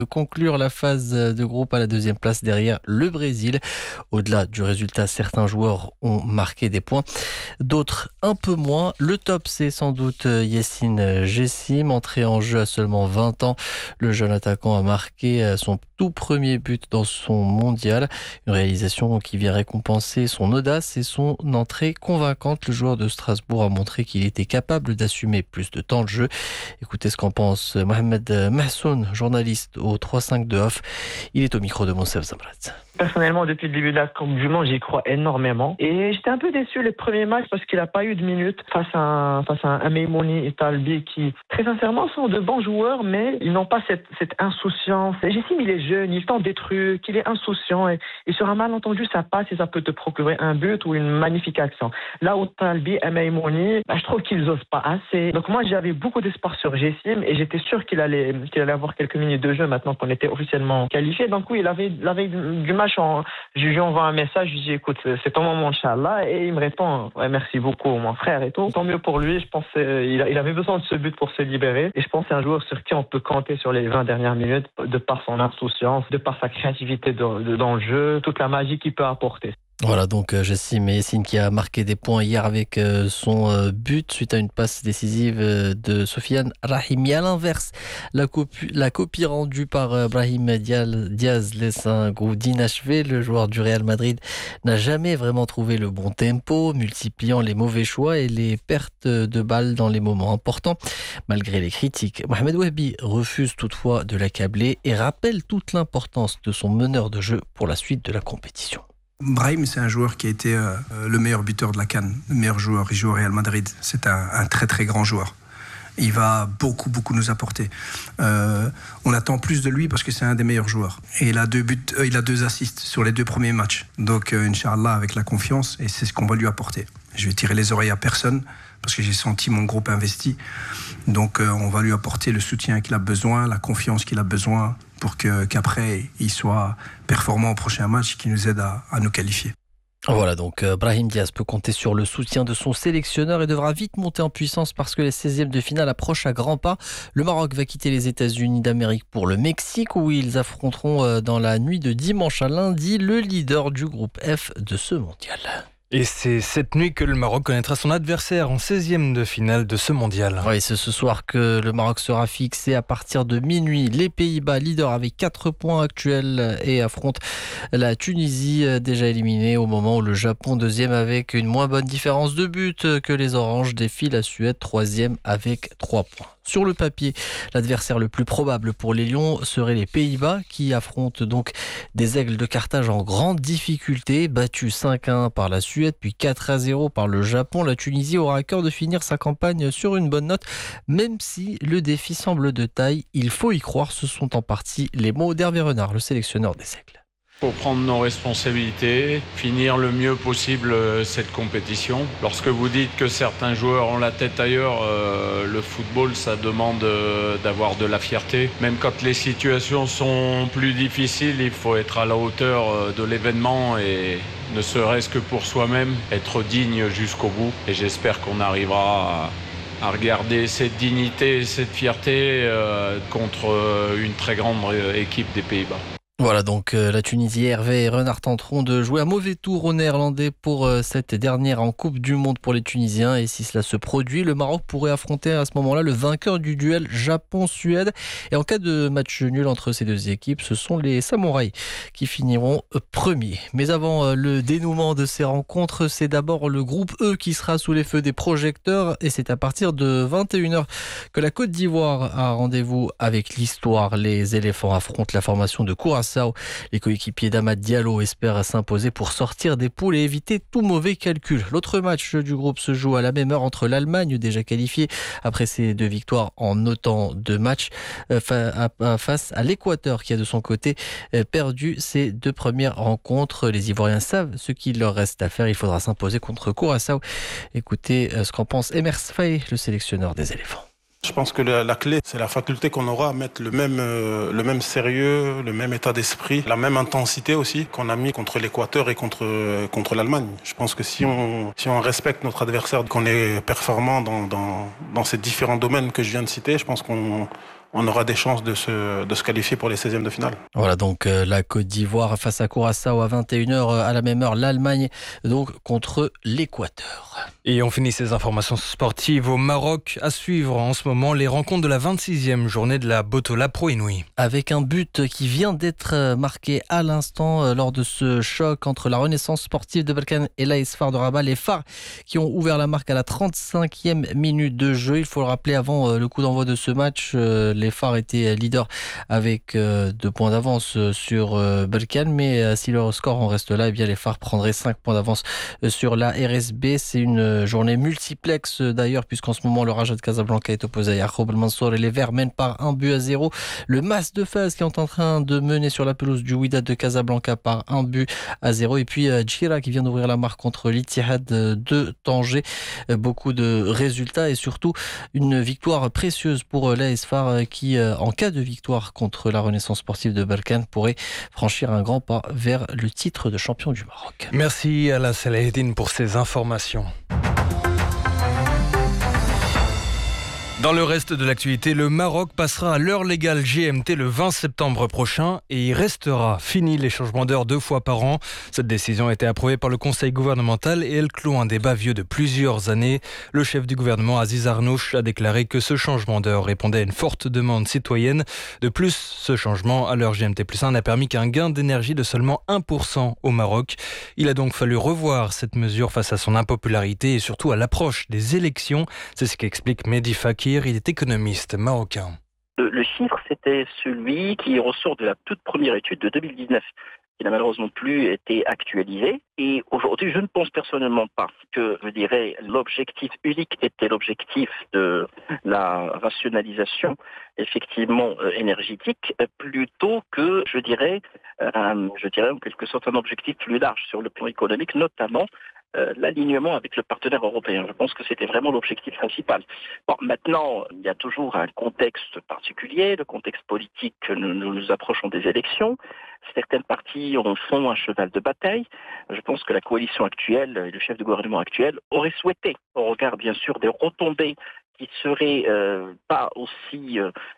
de conclure la phase de groupe à la deuxième place derrière le Brésil. Au-delà du résultat, certains joueurs ont marqué des points, d'autres un peu moins. Le top, c'est sans doute Yacine Jessim, entré en jeu à seulement 20 ans. Le jeune attaquant a marqué son tout premier but dans son mondial. Une réalisation qui vient récompenser son audace et son entrée convaincante. Le joueur de Strasbourg a montré qu'il était capable d'assumer plus de temps de jeu. Écoutez ce qu'en pense Mohamed Mahsoun, journaliste au 3-5 de Off. Il est au micro de Monsef Zamrat. Personnellement, depuis le début de la Coupe du Monde, j'y crois énormément. Et j'étais un peu déçu les premiers matchs parce qu'il n'a pas eu de minutes face à un Meimouni et Talbi qui, très sincèrement, sont de bons joueurs, mais ils n'ont pas cette insouciance. J'estime qu'il est jeune, il tente des trucs, il est insouciant. Et sur un malentendu, ça passe et ça peut te procurer un but ou une magnifique action. Là où Talbi et Meimouni, je trouve qu'ils n'osent pas assez. Donc moi, j'avais beaucoup d'espoir sur Jessim et j'étais sûr qu'il allait avoir quelques minutes de jeu maintenant qu'on était officiellement qualifié. Donc oui, il avait du match. Je lui envoie un message, je lui dis écoute, c'est ton moment, Inch'Allah, et il me répond ouais, merci beaucoup mon frère et tout. Tant mieux pour lui, je pense il avait besoin de ce but pour se libérer et je pense que c'est un joueur sur qui on peut compter sur les 20 dernières minutes de par son insouciance, de par sa créativité dans le jeu, toute la magie qu'il peut apporter. Voilà donc Jessim Yacine qui a marqué des points hier avec son but suite à une passe décisive de Sofiane Rahimi. À l'inverse, la copie rendue par Brahim Diaz laisse un goût d'inachevé. Le joueur du Real Madrid n'a jamais vraiment trouvé le bon tempo, multipliant les mauvais choix et les pertes de balles dans les moments importants. Malgré les critiques, Mohamed Wahbi refuse toutefois de l'accabler et rappelle toute l'importance de son meneur de jeu pour la suite de la compétition. Brahim, c'est un joueur qui a été le meilleur buteur de la CAN, le meilleur joueur. Il joue au Real Madrid. C'est un très très grand joueur. Il va beaucoup nous apporter. On attend plus de lui parce que c'est un des meilleurs joueurs. Et il a 2 buts, il a 2 assists sur les 2 premiers matchs. Donc, Inch'Allah, avec la confiance, et c'est ce qu'on va lui apporter. Je vais tirer les oreilles à personne parce que j'ai senti mon groupe investi. Donc, on va lui apporter le soutien qu'il a besoin, la confiance qu'il a besoin pour qu'après, il soit performant au prochain match qui nous aide à nous qualifier. Voilà, donc Brahim Diaz peut compter sur le soutien de son sélectionneur et devra vite monter en puissance parce que les 16e de finale approchent à grands pas. Le Maroc va quitter les États-Unis d'Amérique pour le Mexique où ils affronteront dans la nuit de dimanche à lundi le leader du groupe F de ce mondial. Et c'est cette nuit que le Maroc connaîtra son adversaire en 16e de finale de ce mondial. Oui, c'est ce soir que le Maroc sera fixé à partir de minuit. Les Pays-Bas, leader avec 4 points actuels, et affrontent la Tunisie, déjà éliminée au moment où le Japon, 2e avec une moins bonne différence de but que les Oranges, défie la Suède, 3e avec 3 points. Sur le papier, l'adversaire le plus probable pour les Lions serait les Pays-Bas qui affrontent donc des Aigles de Carthage en grande difficulté, battus 5-1 par la Suède puis 4-0 par le Japon. La Tunisie aura à cœur de finir sa campagne sur une bonne note, même si le défi semble de taille. Il faut y croire, ce sont en partie les mots d'Hervé Renard, le sélectionneur des Aigles. Il faut prendre nos responsabilités, finir le mieux possible cette compétition. Lorsque vous dites que certains joueurs ont la tête ailleurs, le football, ça demande d'avoir de la fierté. Même quand les situations sont plus difficiles, il faut être à la hauteur de l'événement et ne serait-ce que pour soi-même, être digne jusqu'au bout. Et j'espère qu'on arrivera à regarder cette dignité et cette fierté contre une très grande équipe des Pays-Bas. Voilà donc la Tunisie, Hervé et Renard tenteront de jouer un mauvais tour aux Néerlandais pour cette dernière en Coupe du Monde pour les Tunisiens. Et si cela se produit, le Maroc pourrait affronter à ce moment-là le vainqueur du duel Japon-Suède. Et en cas de match nul entre ces deux équipes, ce sont les Samouraïs qui finiront premiers. Mais avant le dénouement de ces rencontres, c'est d'abord le groupe E qui sera sous les feux des projecteurs. Et c'est à partir de 21h que la Côte d'Ivoire a rendez-vous avec l'histoire. Les éléphants affrontent la formation de Curaçao. Les coéquipiers d'Amad Diallo espèrent s'imposer pour sortir des poules et éviter tout mauvais calcul. L'autre match du groupe se joue à la même heure entre l'Allemagne, déjà qualifiée après ses 2 victoires en autant de matchs, face à l'Équateur qui a de son côté perdu ses 2 premières rencontres. Les Ivoiriens savent ce qu'il leur reste à faire. Il faudra s'imposer contre Curaçao. Écoutez ce qu'en pense Emers Faye, le sélectionneur des éléphants. Je pense que la clé, c'est la faculté qu'on aura à mettre le même sérieux, le même état d'esprit, la même intensité aussi qu'on a mis contre l'Équateur et contre l'Allemagne. Je pense que si on respecte notre adversaire, qu'on est performant dans ces différents domaines que je viens de citer, je pense qu'on on aura des chances de se qualifier pour les 16e de finale. Voilà donc la Côte d'Ivoire face à Curaçao à 21h à la même heure. L'Allemagne donc contre l'Équateur. Et on finit ces informations sportives au Maroc. À suivre en ce moment les rencontres de la 26e journée de la Botola Pro Inouï. Avec un but qui vient d'être marqué à l'instant lors de ce choc entre la Renaissance sportive de Berkane et l'AS FAR de Rabat. Les Phares qui ont ouvert la marque à la 35e minute de jeu. Il faut le rappeler, avant le coup d'envoi de ce match, les Phares étaient leaders avec 2 points d'avance sur Berkane. Mais si le score en reste là, eh bien les Phares prendraient 5 points d'avance sur la RSB. C'est une journée multiplexe d'ailleurs, puisqu'en ce moment le Raja de Casablanca est opposé à Yacoub El Mansour et les Verts mènent par 1-0. Le Mas de Fès qui est en train de mener sur la pelouse du Wydad de Casablanca par 1-0. Et puis Djira qui vient d'ouvrir la marque contre l'Ittihad de Tanger. Beaucoup de résultats et surtout une victoire précieuse pour l'AS FAR qui, en cas de victoire contre la Renaissance sportive de Berkane, pourrait franchir un grand pas vers le titre de champion du Maroc. Merci Ala Salahedine pour ces informations. Dans le reste de l'actualité, le Maroc passera à l'heure légale GMT le 20 septembre prochain et y restera. Fini les changements d'heure 2 fois par an. Cette décision a été approuvée par le Conseil gouvernemental et elle clôt un débat vieux de plusieurs années. Le chef du gouvernement, Aziz Arnouch, a déclaré que ce changement d'heure répondait à une forte demande citoyenne. De plus, ce changement à l'heure GMT+1 n'a permis qu'un gain d'énergie de seulement 1% au Maroc. Il a donc fallu revoir cette mesure face à son impopularité et surtout à l'approche des élections. C'est ce qu'explique Mehdi Fakir. Il est économiste marocain. Le chiffre, c'était celui qui ressort de la toute première étude de 2019, qui n'a malheureusement plus été actualisé. Et aujourd'hui, je ne pense personnellement pas que, l'objectif unique était l'objectif de la rationalisation, effectivement, énergétique, plutôt que, en quelque sorte, un objectif plus large sur le plan économique, notamment l'alignement avec le partenaire européen. Je pense que c'était vraiment l'objectif principal. Bon, maintenant, il y a toujours un contexte particulier, le contexte politique que nous approchons des élections. Certaines parties en font un cheval de bataille. Je pense que la coalition actuelle et le chef de gouvernement actuel auraient souhaité, au regard bien sûr des retombées qui seraient pas aussi,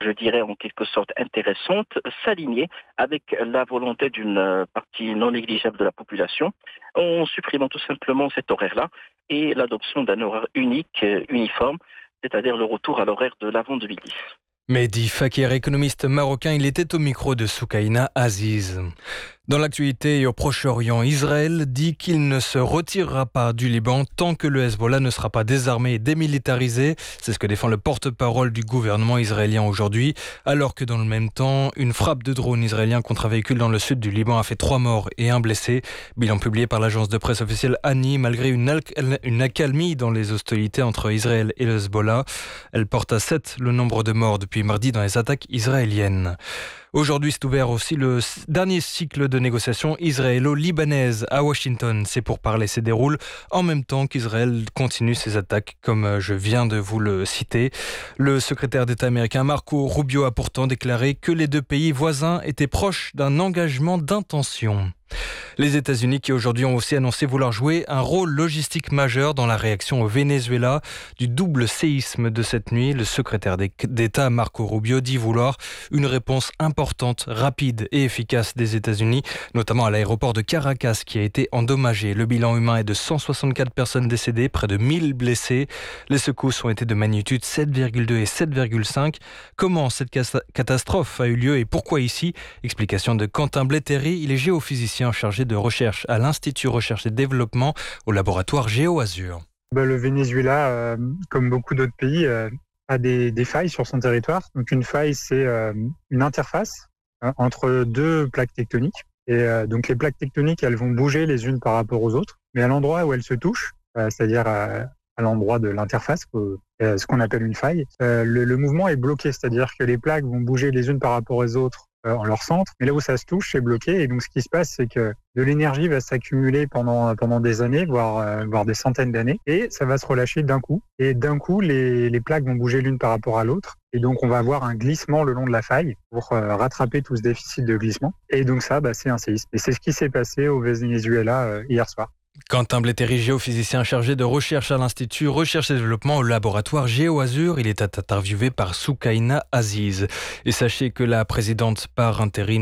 en quelque sorte intéressantes, s'aligner avec la volonté d'une partie non négligeable de la population, en supprimant tout simplement cet horaire-là et l'adoption d'un horaire unique, uniforme, c'est-à-dire le retour à l'horaire de l'avant 2010. Mehdi Fakir, économiste marocain, il était au micro de Soukaina Aziz. Dans l'actualité et au Proche-Orient, Israël dit qu'il ne se retirera pas du Liban tant que le Hezbollah ne sera pas désarmé et démilitarisé. C'est ce que défend le porte-parole du gouvernement israélien aujourd'hui, alors que dans le même temps, une frappe de drone israélien contre un véhicule dans le sud du Liban a fait 3 morts et 1 blessé. Bilan publié par l'agence de presse officielle ANI, malgré une accalmie dans les hostilités entre Israël et le Hezbollah. Elle porte à 7 le nombre de morts depuis mardi dans les attaques israéliennes. Aujourd'hui, c'est ouvert aussi le dernier cycle de négociations israélo-libanaises à Washington. Ces pourparlers se déroulent en même temps qu'Israël continue ses attaques, comme je viens de vous le citer. Le secrétaire d'État américain Marco Rubio a pourtant déclaré que les 2 pays voisins étaient proches d'un engagement d'intention. Les États-Unis qui aujourd'hui ont aussi annoncé vouloir jouer un rôle logistique majeur dans la réaction au Venezuela du double séisme de cette nuit. Le secrétaire d'État Marco Rubio dit vouloir une réponse importante, rapide et efficace des États-Unis, notamment à l'aéroport de Caracas qui a été endommagé. Le bilan humain est de 164 personnes décédées, près de 1000 blessés. Les secousses ont été de magnitude 7,2 et 7,5. Comment cette catastrophe a eu lieu et pourquoi ici? Explication de Quentin Blettéry, il est géophysicien chargé de recherche à l'Institut Recherche et Développement au laboratoire GeoAzur. Le Venezuela, comme beaucoup d'autres pays, a des failles sur son territoire. Donc une faille, c'est une interface entre 2 plaques tectoniques. Et donc les plaques tectoniques, elles vont bouger les unes par rapport aux autres. Mais à l'endroit où elles se touchent, c'est-à-dire à l'endroit de l'interface, ce qu'on appelle une faille, le mouvement est bloqué. C'est-à-dire que les plaques vont bouger les unes par rapport aux autres en leur centre, mais là où ça se touche, c'est bloqué. Et donc ce qui se passe, c'est que de l'énergie va s'accumuler pendant des années, voire des centaines d'années, et ça va se relâcher d'un coup. Et d'un coup, les plaques vont bouger l'une par rapport à l'autre, et donc on va avoir un glissement le long de la faille pour rattraper tout ce déficit de glissement. Et donc ça, c'est un séisme. Et c'est ce qui s'est passé au Venezuela hier soir. Quentin Blétéry, géophysicien chargé de recherche à l'Institut Recherche et Développement au laboratoire GeoAzur, il est interviewé par Soukaina Aziz. Et sachez que la présidente par intérim